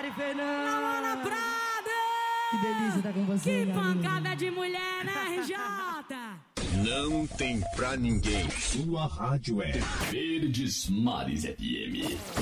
Mari Fernanda. Namora Prada. Que delícia estar com você. Que pancada de mulher, né, RJ? Não tem pra ninguém. Sua rádio é Verdes Mares FM.